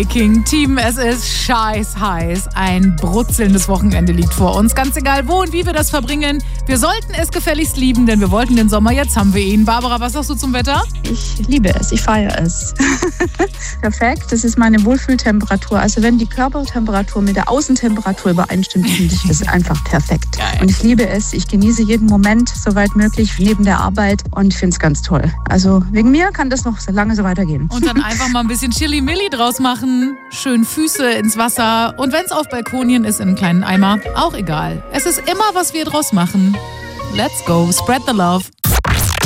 King Team, es ist scheiß heiß. Ein brutzelndes Wochenende liegt vor uns. Ganz egal, wo und wie wir das verbringen. Wir sollten es gefälligst lieben, denn wir wollten den Sommer, jetzt haben wir ihn. Barbara, was sagst du zum Wetter? Ich liebe es, ich feiere es. Perfekt, das ist meine Wohlfühltemperatur. Also wenn die Körpertemperatur mit der Außentemperatur übereinstimmt, finde ich das einfach perfekt. Geil. Und ich liebe es, ich genieße jeden Moment, soweit möglich, neben der Arbeit und finde es ganz toll. Also wegen mir kann das noch so lange so weitergehen. Und dann einfach mal ein bisschen Chili-Milli draus machen. Schön Füße ins Wasser. Und wenn es auf Balkonien ist, in einem kleinen Eimer, auch egal. Es ist immer, was wir draus machen. Let's go, spread the love.